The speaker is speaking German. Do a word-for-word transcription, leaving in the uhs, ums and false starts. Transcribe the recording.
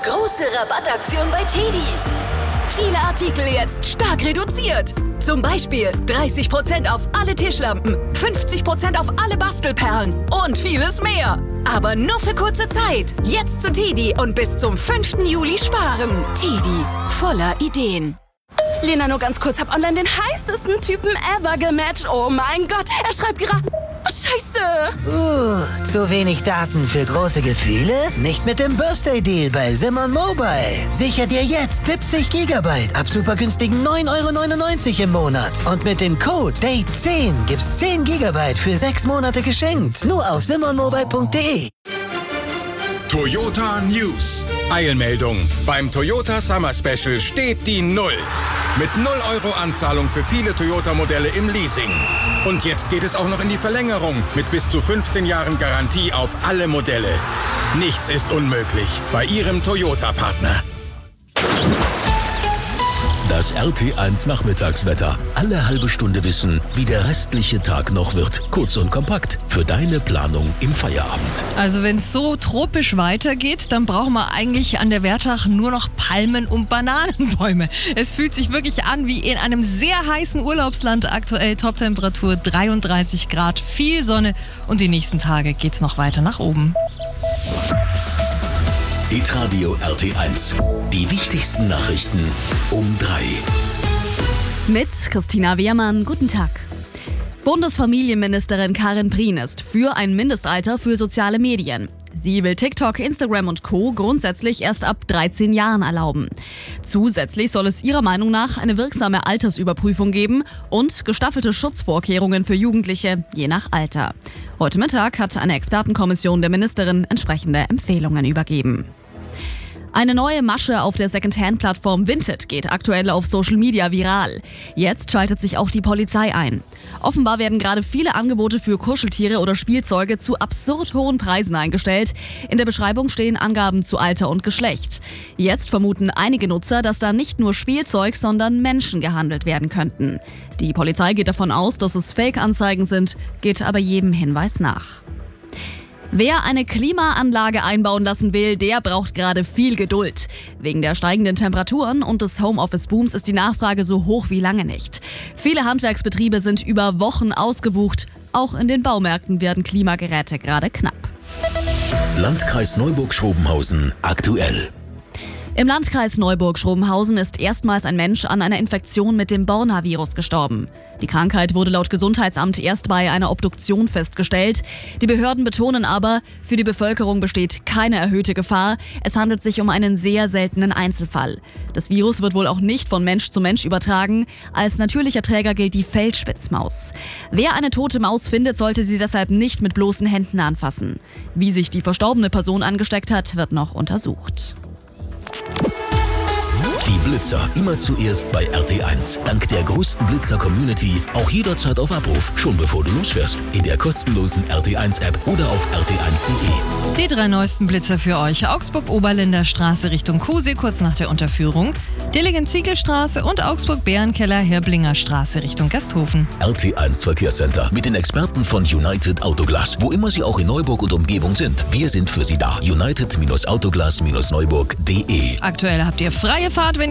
Große Rabattaktion bei Teddy. Viele Artikel jetzt stark reduziert. Zum Beispiel dreißig Prozent auf alle Tischlampen, fünfzig Prozent auf alle Bastelperlen und vieles mehr. Aber nur für kurze Zeit. Jetzt zu Teddy und bis zum fünften Juli sparen. Teddy, voller Ideen. Lena, nur ganz kurz, hab online den heißesten Typen ever gematcht. Oh mein Gott, er schreibt gerade... Oh, Scheiße! Uh, zu wenig Daten für große Gefühle? Nicht mit dem Birthday-Deal bei Simon Mobile. Sicher dir jetzt siebzig Gigabyte ab super günstigen neun Euro neunundneunzig im Monat. Und mit dem Code Date zehn gibt's zehn Gigabyte für sechs Monate geschenkt. Nur auf simon mobile punkt de. Toyota News. Eilmeldung. Beim Toyota Summer Special steht die Null. Mit null Euro Anzahlung für viele Toyota-Modelle im Leasing. Und jetzt geht es auch noch in die Verlängerung mit bis zu fünfzehn Jahren Garantie auf alle Modelle. Nichts ist unmöglich bei Ihrem Toyota-Partner. Das R T eins Nachmittagswetter. Alle halbe Stunde wissen, wie der restliche Tag noch wird. Kurz und kompakt für deine Planung im Feierabend. Also wenn es so tropisch weitergeht, dann brauchen wir eigentlich an der Wertach nur noch Palmen und Bananenbäume. Es fühlt sich wirklich an wie in einem sehr heißen Urlaubsland. Aktuell Toptemperatur dreiunddreißig Grad, viel Sonne und die nächsten Tage geht's noch weiter nach oben. Hitradio R T eins. Die wichtigsten Nachrichten um drei. Mit Christina Wehrmann, guten Tag. Bundesfamilienministerin Karin Prien ist für ein Mindestalter für soziale Medien. Sie will TikTok, Instagram und Co. grundsätzlich erst ab dreizehn Jahren erlauben. Zusätzlich soll es ihrer Meinung nach eine wirksame Altersüberprüfung geben und gestaffelte Schutzvorkehrungen für Jugendliche, je nach Alter. Heute Mittag hat eine Expertenkommission der Ministerin entsprechende Empfehlungen übergeben. Eine neue Masche auf der Secondhand-Plattform Vinted geht aktuell auf Social Media viral. Jetzt schaltet sich auch die Polizei ein. Offenbar werden gerade viele Angebote für Kuscheltiere oder Spielzeuge zu absurd hohen Preisen eingestellt. In der Beschreibung stehen Angaben zu Alter und Geschlecht. Jetzt vermuten einige Nutzer, dass da nicht nur Spielzeug, sondern Menschen gehandelt werden könnten. Die Polizei geht davon aus, dass es Fake-Anzeigen sind, geht aber jedem Hinweis nach. Wer eine Klimaanlage einbauen lassen will, der braucht gerade viel Geduld. Wegen der steigenden Temperaturen und des Homeoffice-Booms ist die Nachfrage so hoch wie lange nicht. Viele Handwerksbetriebe sind über Wochen ausgebucht. Auch in den Baumärkten werden Klimageräte gerade knapp. Landkreis Neuburg-Schrobenhausen aktuell. Im Landkreis Neuburg-Schrobenhausen ist erstmals ein Mensch an einer Infektion mit dem Borna-Virus gestorben. Die Krankheit wurde laut Gesundheitsamt erst bei einer Obduktion festgestellt. Die Behörden betonen aber, für die Bevölkerung besteht keine erhöhte Gefahr. Es handelt sich um einen sehr seltenen Einzelfall. Das Virus wird wohl auch nicht von Mensch zu Mensch übertragen. Als natürlicher Träger gilt die Feldspitzmaus. Wer eine tote Maus findet, sollte sie deshalb nicht mit bloßen Händen anfassen. Wie sich die verstorbene Person angesteckt hat, wird noch untersucht. Die Blitzer immer zuerst bei R T eins. Dank der größten Blitzer-Community auch jederzeit auf Abruf, schon bevor du losfährst. In der kostenlosen R T eins App oder auf r t eins punkt de. Die drei neuesten Blitzer für euch. Augsburg-Oberländer Straße Richtung Kusee, kurz nach der Unterführung. Dillingen-Ziegelstraße und Augsburg-Bärenkeller-Herblinger Straße Richtung Gasthofen. R T eins Verkehrscenter mit den Experten von United Autoglas. Wo immer sie auch in Neuburg und Umgebung sind. Wir sind für sie da. United Autoglas Neuburg punkt de. Aktuell habt ihr freie Fahrt,